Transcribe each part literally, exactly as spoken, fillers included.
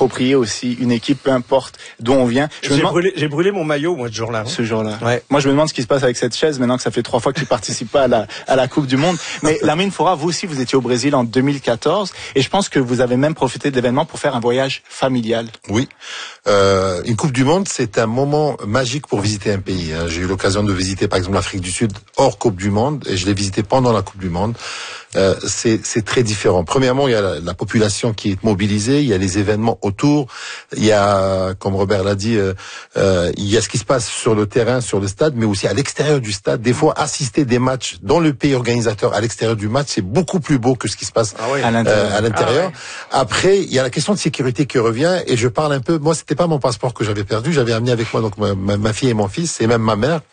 s'approprier aussi une équipe, peu importe d'où on vient. Je j'ai, demande... brûlé, j'ai brûlé mon maillot, moi, ce jour-là. Ce jour-là. Ouais. Moi, je me demande ce qui se passe avec cette chaise maintenant que ça fait trois fois qu'il participe pas à la, à la Coupe du Monde. Mais Lamine Foura, vous aussi, vous étiez au Brésil en deux mille quatorze et je pense que vous avez même profité de l'événement pour faire un voyage familial. Oui. Euh, une Coupe du Monde, c'est un moment magique pour visiter un pays. Hein. J'ai eu l'occasion de visiter, par exemple, l'Afrique du Sud hors Coupe du Monde et je l'ai visité pendant la Coupe du Monde. Euh, c'est, c'est très différent. Premièrement, il y a la, la population qui est mobilisée, il y a les événements autour, il y a, comme Robert l'a dit, euh, euh, il y a ce qui se passe sur le terrain, sur le stade, mais aussi à l'extérieur du stade. Des fois, assister des matchs dans le pays organisateur, à l'extérieur du match, c'est beaucoup plus beau que ce qui se passe ah oui, à l'intérieur. Euh, à l'intérieur. Ah ouais. Après, il y a la question de sécurité qui revient, et je parle un peu. Moi, c'était pas mon passeport que j'avais perdu, j'avais amené avec moi donc ma, ma, ma fille et mon fils, et même ma mère.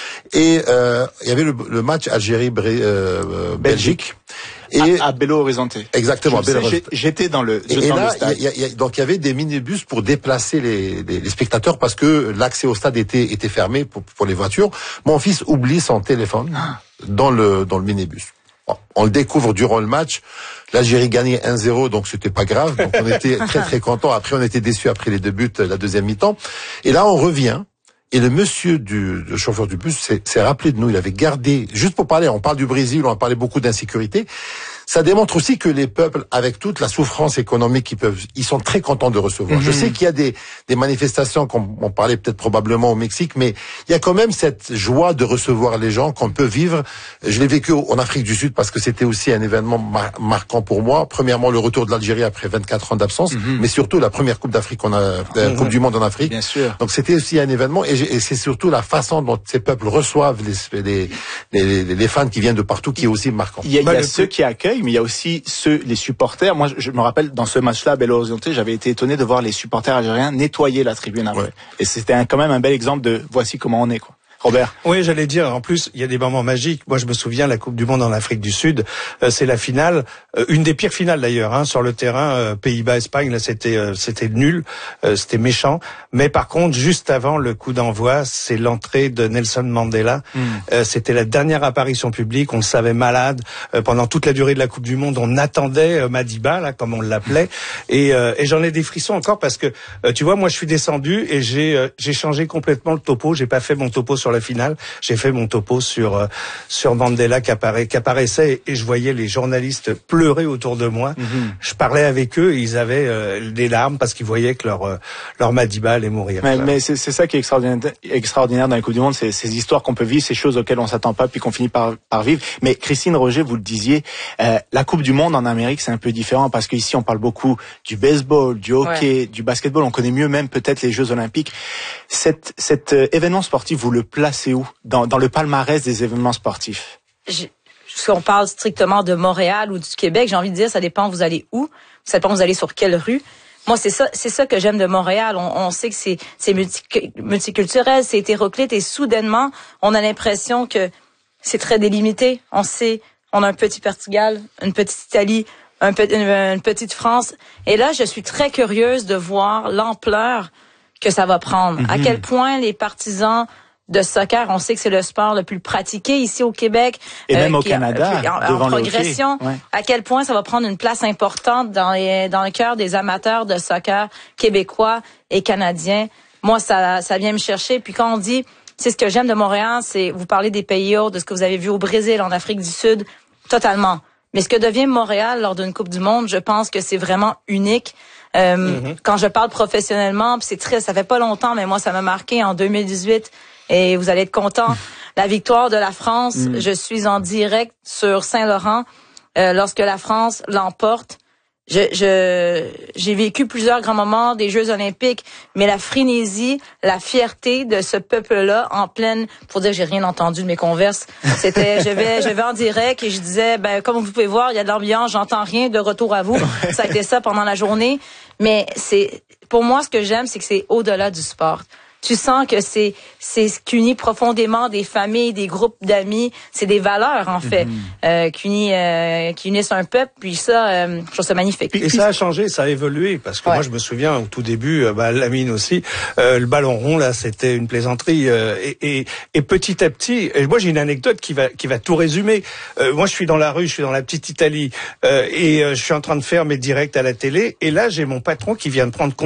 Et euh, il y avait le, le match Algérie-Belgique. Euh, Belgique. Et à, à Belo Horizonte. Exactement. Je sais, j'étais dans le. Et, et dans là, le stade. Y a, y a, donc il y avait des minibus pour déplacer les, les, les spectateurs parce que l'accès au stade était, était fermé pour, pour les voitures. Mon fils oublie son téléphone ah. dans le dans le minibus. Bon, on le découvre durant le match. L'Algérie gagnait un zéro, donc c'était pas grave. Donc on était très très contents. Après, on était déçus après les deux buts, la deuxième mi-temps. Et là, on revient. Et le monsieur du le chauffeur du bus s'est, s'est rappelé de nous. Il avait gardé, juste pour parler, on parle du Brésil, on a parlé beaucoup d'insécurité. Ça démontre aussi que les peuples, avec toute la souffrance économique qu'ils peuvent, ils sont très contents de recevoir. Mm-hmm. Je sais qu'il y a des, des manifestations, qu'on on parlait peut-être probablement au Mexique, mais il y a quand même cette joie de recevoir les gens qu'on peut vivre. Je l'ai vécu en Afrique du Sud parce que c'était aussi un événement mar- marquant pour moi. Premièrement, le retour de l'Algérie après vingt-quatre ans d'absence, mm-hmm. mais surtout la première Coupe d'Afrique, on a, euh, mm-hmm. Coupe du Monde en Afrique. Bien sûr. Donc c'était aussi un événement et, et c'est surtout la façon dont ces peuples reçoivent les, les, les, les fans qui viennent de partout qui est aussi marquant. Il y a, il y a ceux qui accueillent, mais il y a aussi ceux, les supporters. Moi, je, je me rappelle dans ce match-là à Belo Horizonte, j'avais été étonné de voir les supporters algériens nettoyer la tribune après. Ouais. Et c'était un, quand même un bel exemple de voici comment on est, quoi. Robert. Oui, j'allais dire, en plus, il y a des moments magiques. Moi, je me souviens, la Coupe du Monde en Afrique du Sud, euh, c'est la finale, euh, une des pires finales d'ailleurs, hein, sur le terrain, euh, Pays-Bas-Espagne, là, c'était euh, c'était nul, euh, c'était méchant. Mais par contre, juste avant le coup d'envoi, c'est l'entrée de Nelson Mandela. Mm. Euh, c'était la dernière apparition publique, on le savait malade. Euh, pendant toute la durée de la Coupe du Monde, on attendait euh, Madiba, là, comme on l'appelait. Et, euh, et j'en ai des frissons encore parce que, euh, tu vois, moi, je suis descendu et j'ai euh, j'ai changé complètement le topo. J'ai pas fait mon topo sur la finale, j'ai fait mon topo sur euh, sur Mandela qui apparaît qui apparaissait et je voyais les journalistes pleurer autour de moi. Mm-hmm. Je parlais avec eux, et ils avaient euh, des larmes parce qu'ils voyaient que leur euh, leur Madiba allait mourir. Mais, mais c'est, c'est ça qui est extraordinaire, extraordinaire dans la Coupe du Monde, c'est ces histoires qu'on peut vivre, ces choses auxquelles on s'attend pas puis qu'on finit par par vivre. Mais Christine Roger, vous le disiez, euh, la Coupe du Monde en Amérique c'est un peu différent parce qu'ici on parle beaucoup du baseball, du hockey, ouais. du basketball. On connaît mieux même peut-être les Jeux Olympiques. Cet cet euh, événement sportif, vous le placez où dans, dans le palmarès des événements sportifs? Je, si on parle strictement de Montréal ou du Québec, j'ai envie de dire, ça dépend vous allez où, ça dépend vous allez sur quelle rue. Moi, c'est ça, c'est ça que j'aime de Montréal. On, on sait que c'est, c'est multi, multiculturel, c'est hétéroclite et soudainement, on a l'impression que c'est très délimité. On sait, on a un petit Portugal, une petite Italie, un pe- une, une petite France. Et là, je suis très curieuse de voir l'ampleur que ça va prendre. Mm-hmm. À quel point les partisans de soccer, on sait que c'est le sport le plus pratiqué ici au Québec. Et euh, même au qui, Canada, qui, en, devant en progression. Ouais. À quel point ça va prendre une place importante dans, les, dans le cœur des amateurs de soccer québécois et canadiens. Moi, ça, ça vient me chercher. Puis quand on dit, c'est ce que j'aime de Montréal, c'est vous parlez des pays hauts, de ce que vous avez vu au Brésil, en Afrique du Sud, totalement. Mais ce que devient Montréal lors d'une Coupe du Monde, je pense que c'est vraiment unique. Euh, mm-hmm. Quand je parle professionnellement, puis c'est très, ça fait pas longtemps, mais moi, ça m'a marqué en deux mille dix-huit. Et vous allez être content. La victoire de la France, mm. je suis en direct sur Saint-Laurent euh, lorsque la France l'emporte. Je, je, j'ai vécu plusieurs grands moments des Jeux Olympiques, mais la frénésie, la fierté de ce peuple-là en pleine, pour dire que j'ai rien entendu de mes converses. C'était, je vais, je vais en direct et je disais, ben comme vous pouvez voir, il y a de l'ambiance, j'entends rien, de retour à vous. Ça a été ça pendant la journée, mais c'est, pour moi, ce que j'aime, c'est que c'est au-delà du sport. Tu sens que c'est c'est ce qu'unit profondément des familles, des groupes d'amis, c'est des valeurs en fait, mm-hmm. euh, qui unissent euh, qui unissent un peuple. Puis ça, euh, je trouve ça magnifique. Et ça a changé, ça a évolué parce que ouais. moi je me souviens au tout début, euh, bah, Lamine aussi, euh, le ballon rond là, c'était une plaisanterie euh, et, et et petit à petit, et moi j'ai une anecdote qui va qui va tout résumer. Euh, moi je suis dans la rue, je suis dans la petite Italie euh, et euh, je suis en train de faire mes directs à la télé et là j'ai mon patron qui vient de prendre